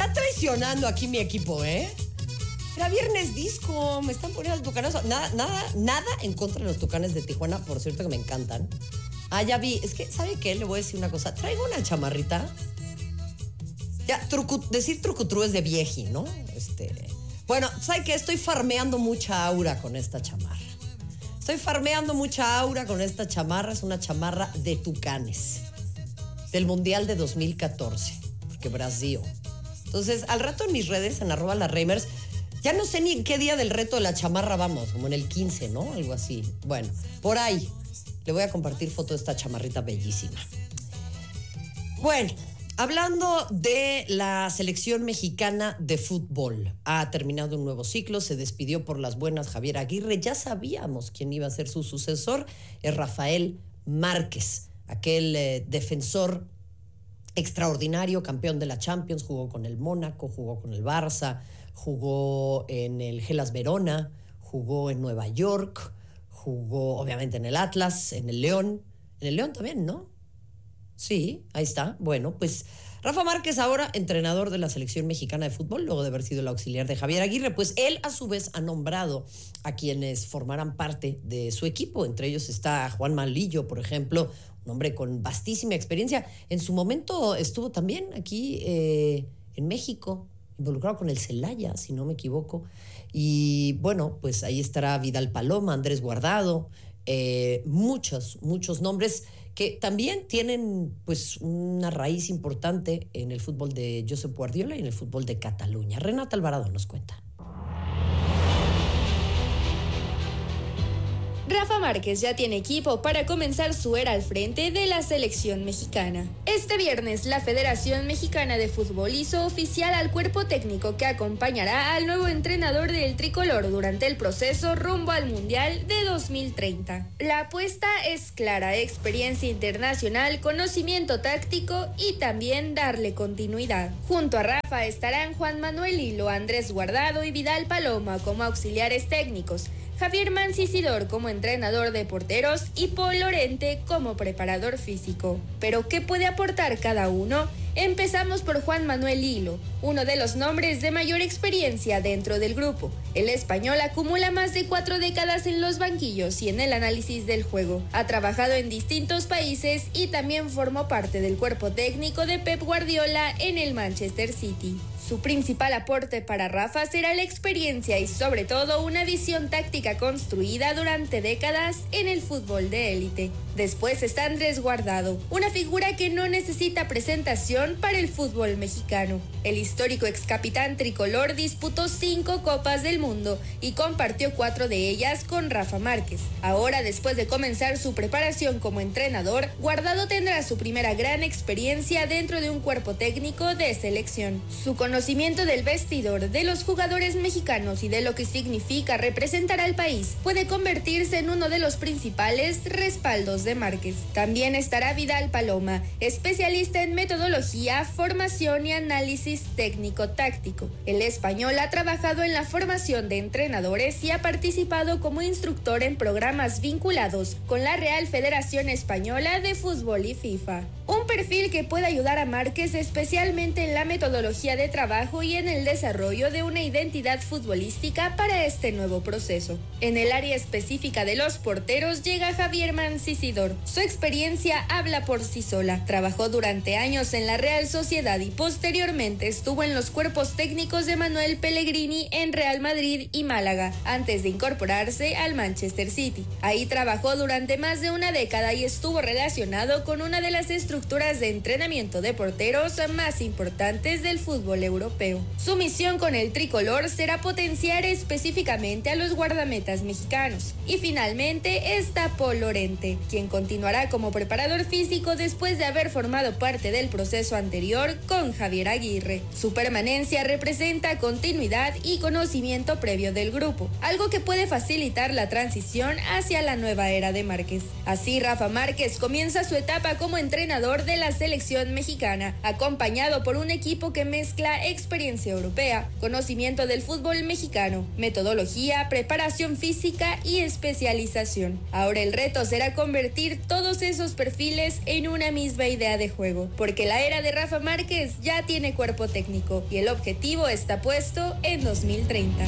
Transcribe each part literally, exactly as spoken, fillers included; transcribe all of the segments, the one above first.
está traicionando aquí mi equipo, ¿eh? Era viernes disco, me están poniendo el tucanazo. Nada, nada, nada en contra de los Tucanes de Tijuana, por cierto que me encantan. Ah, ya vi, es que, ¿sabe qué? Le voy a decir una cosa. Traigo una chamarrita. Ya, trucu, decir trucutru es de vieji, ¿no? Este, bueno, ¿sabe qué? Estoy farmeando mucha aura con esta chamarra. Estoy farmeando mucha aura con esta chamarra. Es una chamarra de Tucanes. Del Mundial de dos mil catorce. Porque Brasil. Entonces, al rato en mis redes, en arroba la Reimers, ya no sé ni en qué día del reto de la chamarra vamos, como en el quince, ¿no? Algo así. Bueno, por ahí le voy a compartir foto de esta chamarrita bellísima. Bueno, hablando de la selección mexicana de fútbol, ha terminado un nuevo ciclo, se despidió por las buenas Javier Aguirre. Ya sabíamos quién iba a ser su sucesor, es Rafael Márquez, aquel eh, defensor extraordinario, campeón de la Champions, jugó con el Mónaco, jugó con el Barça, jugó en el Hellas Verona, jugó en Nueva York, jugó obviamente en el Atlas, en el León, en el León también, ¿no? Sí, ahí está. Bueno, pues Rafa Márquez ahora entrenador de la selección mexicana de fútbol, luego de haber sido el auxiliar de Javier Aguirre, pues él a su vez ha nombrado a quienes formarán parte de su equipo. Entre ellos está Juan Malillo, por ejemplo, un hombre con vastísima experiencia. En su momento estuvo también aquí eh, en México, involucrado con el Celaya, si no me equivoco. Y bueno, pues ahí estará Vidal Paloma, Andrés Guardado, eh, muchos, muchos nombres que también tienen pues una raíz importante en el fútbol de Josep Guardiola y en el fútbol de Cataluña. Renata Alvarado nos cuenta. Rafa Márquez ya tiene equipo para comenzar su era al frente de la selección mexicana. Este viernes, la Federación Mexicana de Fútbol hizo oficial al cuerpo técnico que acompañará al nuevo entrenador del tricolor durante el proceso rumbo al Mundial de dos mil treinta. La apuesta es clara: experiencia internacional, conocimiento táctico y también darle continuidad. Junto a Rafa estarán Juan Manuel Lillo, Andrés Guardado y Vidal Paloma como auxiliares técnicos, Javier Mancisidor como entrenador de porteros y Paul Lorente como preparador físico. ¿Pero qué puede aportar cada uno? Empezamos por Juan Manuel Lillo, uno de los nombres de mayor experiencia dentro del grupo. El español acumula más de cuatro décadas en los banquillos y en el análisis del juego. Ha trabajado en distintos países y también formó parte del cuerpo técnico de Pep Guardiola en el Manchester City. Su principal aporte para Rafa será la experiencia y sobre todo una visión táctica construida durante décadas en el fútbol de élite. Después está Andrés Guardado, una figura que no necesita presentación para el fútbol mexicano. El histórico excapitán tricolor disputó cinco Copas del Mundo y compartió cuatro de ellas con Rafa Márquez. Ahora, después de comenzar su preparación como entrenador, Guardado tendrá su primera gran experiencia dentro de un cuerpo técnico de selección. Su conocimiento del vestidor, de los jugadores mexicanos y de lo que significa representar al país puede convertirse en uno de los principales respaldos de Márquez. También estará Vidal Paloma, especialista en metodología, formación y análisis técnico-táctico. El español ha trabajado en la formación de entrenadores y ha participado como instructor en programas vinculados con la Real Federación Española de Fútbol y FIFA. Un perfil que puede ayudar a Márquez especialmente en la metodología de trabajo y en el desarrollo de una identidad futbolística para este nuevo proceso. En el área específica de los porteros llega Javier Mancisidor. Su experiencia habla por sí sola. Trabajó durante años en la Real Sociedad y posteriormente estuvo en los cuerpos técnicos de Manuel Pellegrini en Real Madrid y Málaga, antes de incorporarse al Manchester City. Ahí trabajó durante más de una década y estuvo relacionado con una de las estructuras de entrenamiento de porteros más importantes del fútbol europeo. Su misión con el tricolor será potenciar específicamente a los guardametas mexicanos. Y finalmente está Paul Lorente, quien continuará como preparador físico después de haber formado parte del proceso anterior con Javier Aguirre. Su permanencia representa continuidad y conocimiento previo del grupo, algo que puede facilitar la transición hacia la nueva era de Márquez. Así, Rafa Márquez comienza su etapa como entrenador de la selección mexicana, acompañado por un equipo que mezcla experiencia europea, conocimiento del fútbol mexicano, metodología, preparación física y especialización. Ahora el reto será convertir convertir todos esos perfiles en una misma idea de juego, porque la era de Rafa Márquez ya tiene cuerpo técnico y el objetivo está puesto en dos mil treinta.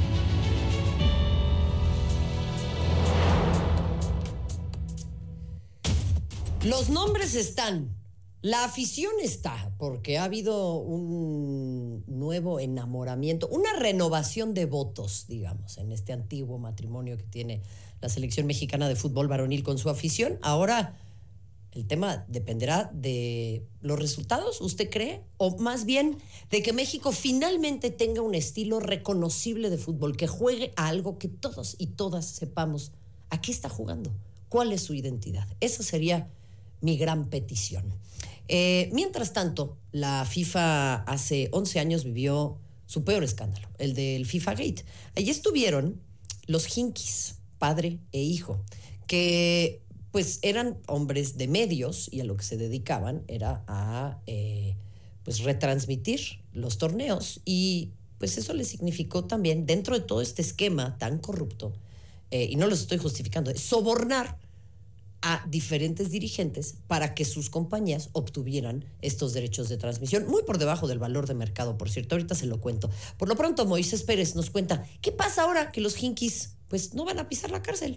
Los nombres están, la afición está, porque ha habido un nuevo enamoramiento, una renovación de votos, digamos, en este antiguo matrimonio que tiene la selección mexicana de fútbol varonil con su afición. Ahora el tema dependerá de los resultados, ¿usted cree? O más bien de que México finalmente tenga un estilo reconocible de fútbol, que juegue a algo que todos y todas sepamos a qué está jugando, cuál es su identidad. Esa sería mi gran petición. Eh, mientras tanto, la FIFA hace once años vivió su peor escándalo, el del FIFA Gate. Allí estuvieron los Hinkis, padre e hijo, que pues eran hombres de medios y a lo que se dedicaban era a eh, pues retransmitir los torneos, y pues eso les significó también, dentro de todo este esquema tan corrupto, eh, y no los estoy justificando, es sobornar a diferentes dirigentes para que sus compañías obtuvieran estos derechos de transmisión, muy por debajo del valor de mercado, por cierto. Ahorita se lo cuento. Por lo pronto, Moisés Pérez nos cuenta qué pasa ahora que los Hinkis pues no van a pisar la cárcel.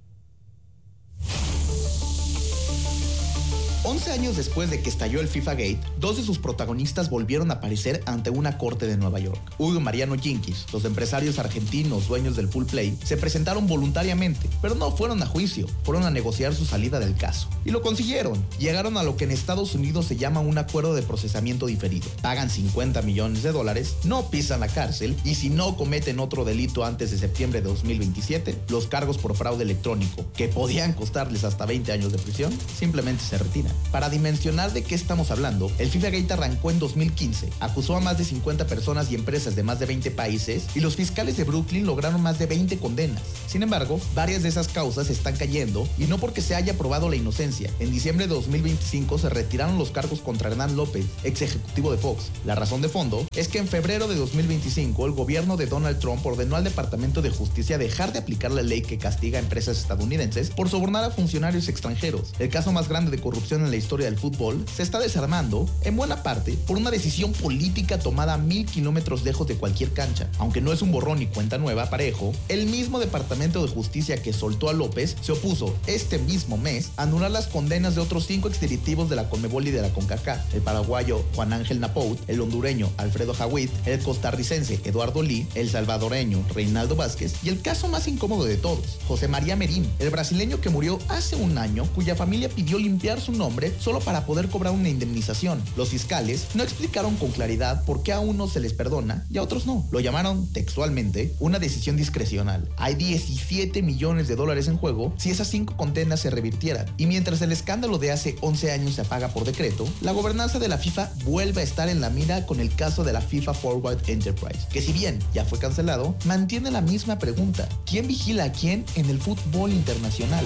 once años después de que estalló el FIFA Gate, dos de sus protagonistas volvieron a aparecer ante una corte de Nueva York. Hugo y Mariano Hinkis, los empresarios argentinos dueños del Full Play, se presentaron voluntariamente, pero no fueron a juicio, fueron a negociar su salida del caso. Y lo consiguieron. Llegaron a lo que en Estados Unidos se llama un acuerdo de procesamiento diferido. Pagan cincuenta millones de dólares, no pisan la cárcel, y si no cometen otro delito antes de septiembre de dos mil veintisiete, los cargos por fraude electrónico, que podían costarles hasta veinte años de prisión, simplemente se retiran. Para dimensionar de qué estamos hablando, el FIFA Gate arrancó en dos mil quince, acusó a más de cincuenta personas y empresas de más de veinte países, y los fiscales de Brooklyn lograron más de veinte condenas. Sin embargo, varias de esas causas están cayendo, y no porque se haya probado la inocencia. En diciembre de dos mil veinticinco se retiraron los cargos contra Hernán López, ex ejecutivo de Fox. La razón de fondo es que en febrero de dos mil veinticinco el gobierno de Donald Trump ordenó al Departamento de Justicia dejar de aplicar la ley que castiga a empresas estadounidenses por sobornar a funcionarios extranjeros. El caso más grande de corrupción en la historia del fútbol se está desarmando, en buena parte, por una decisión política tomada a mil kilómetros lejos de cualquier cancha. Aunque no es un borrón y cuenta nueva, parejo, el mismo Departamento de Justicia que soltó a López se opuso este mismo mes a anular las condenas de otros cinco exdirectivos de la Conmebol y de la CONCACAF: el paraguayo Juan Ángel Napout, el hondureño Alfredo Jawid, el costarricense Eduardo Lee, el salvadoreño Reinaldo Vázquez y el caso más incómodo de todos, José María Merín, el brasileño que murió hace un año, cuya familia pidió limpiar su nombre solo para poder cobrar una indemnización. Los fiscales no explicaron con claridad por qué a unos se les perdona y a otros no. Lo llamaron textualmente una decisión discrecional. Hay diecisiete millones de dólares en juego si esas cinco condenas se revirtieran. Y mientras el escándalo de hace once años se apaga por decreto, la gobernanza de la FIFA vuelve a estar en la mira con el caso de la FIFA Forward Enterprise, que si bien ya fue cancelado, mantiene la misma pregunta: ¿quién vigila a quién en el fútbol internacional?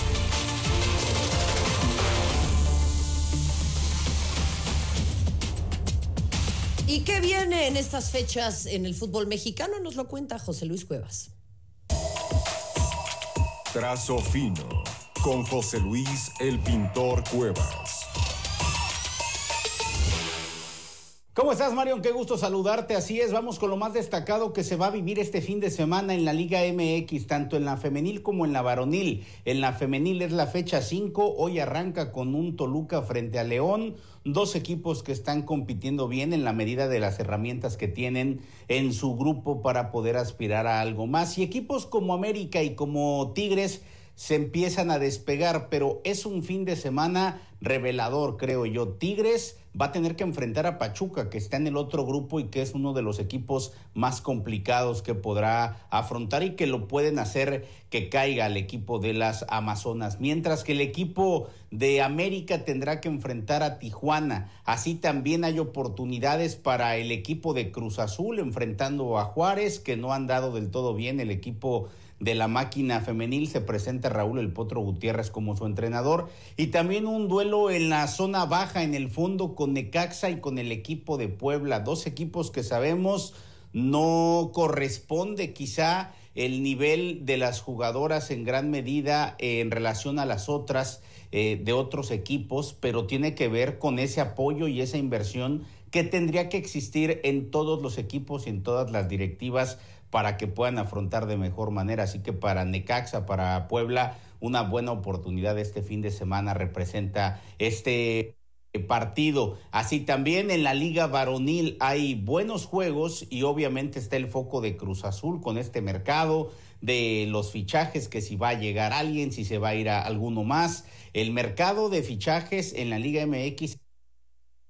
¿Y qué viene en estas fechas en el fútbol mexicano? Nos lo cuenta José Luis Cuevas. Trazo fino con José Luis el Pintor Cuevas. ¿Cómo estás, Marion? Qué gusto saludarte. Así es, vamos con lo más destacado que se va a vivir este fin de semana en la Liga M X, tanto en la femenil como en la varonil. En la femenil es la fecha cinco, hoy arranca con un Toluca frente a León, dos equipos que están compitiendo bien en la medida de las herramientas que tienen en su grupo para poder aspirar a algo más. Y equipos como América y como Tigres se empiezan a despegar, pero es un fin de semana revelador, creo yo. Tigres va a tener que enfrentar a Pachuca, que está en el otro grupo y que es uno de los equipos más complicados que podrá afrontar y que lo pueden hacer que caiga el equipo de las Amazonas. Mientras que el equipo de América tendrá que enfrentar a Tijuana. Así también hay oportunidades para el equipo de Cruz Azul enfrentando a Juárez, que no han dado del todo bien. El equipo de la máquina femenil se presenta Raúl El Potro Gutiérrez como su entrenador, y también un duelo en la zona baja en el fondo con Necaxa y con el equipo de Puebla, dos equipos que sabemos no corresponde quizá el nivel de las jugadoras en gran medida eh, en relación a las otras eh, de otros equipos, pero tiene que ver con ese apoyo y esa inversión que tendría que existir en todos los equipos y en todas las directivas para que puedan afrontar de mejor manera. Así que para Necaxa, para Puebla, una buena oportunidad este fin de semana representa este partido. Así también en la Liga Varonil hay buenos juegos y obviamente está el foco de Cruz Azul con este mercado de los fichajes, que si va a llegar alguien, si se va a ir a alguno más. El mercado de fichajes en la Liga M X